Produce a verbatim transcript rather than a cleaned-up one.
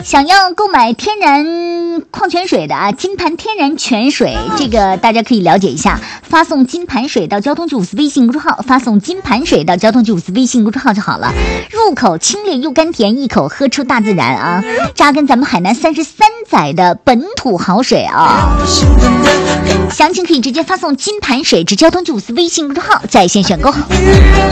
想要购买天然矿泉水的啊，金盘天然泉水，这个大家可以了解一下，发送金盘水到交通九五四微信公众号，发送金盘水到交通九五四微信公众号就好了。入口清冽又甘甜，一口喝出大自然啊，扎根咱们海南三十三载的本土好水啊。详情可以直接发送金盘水至交通九五四微信公众号，在线选购。